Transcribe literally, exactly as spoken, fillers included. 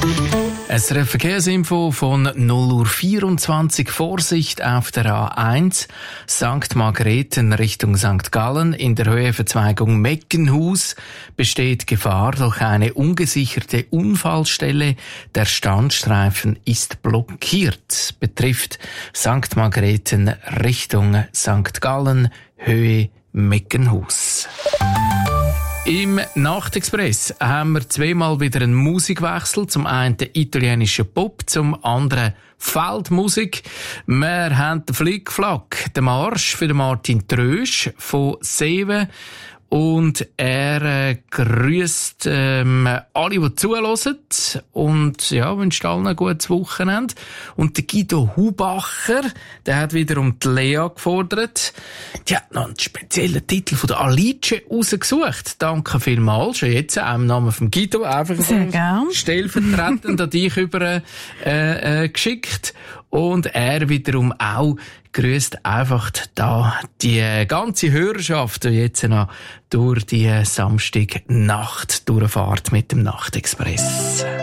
Es eine Verkehrsinfo von null Uhr vierundzwanzig. Vorsicht auf der A eins. Sankt Margrethen Richtung Sankt Gallen. In der Höheverzweigung Meckenhus besteht Gefahr durch eine ungesicherte Unfallstelle. Der Standstreifen ist blockiert. Betrifft Sankt Margrethen Richtung Sankt Gallen, Höhe Meckenhus. Im Nachtexpress haben wir zweimal wieder einen Musikwechsel. Zum einen italienischen Pop, zum anderen Feldmusik. Wir haben den Flickflack, den Marsch für den Martin Trösch von Seven. Und er äh, grüßt ähm, alle, die zuhören. Und ja, wünscht allen ein gutes Wochenende. Und der Guido Hubacher, der hat wiederum die Lea gefordert. Die hat noch einen speziellen Titel von der Alice rausgesucht. Danke vielmals. Schon jetzt auch im Namen von Guido einfach Sehr gern. stellvertretend an dich über äh, äh, geschickt. Und er wiederum auch grüßt einfach da die ganze Hörerschaft, die jetzt noch durch die Samstagnacht durchfahrt mit dem Nachtexpress.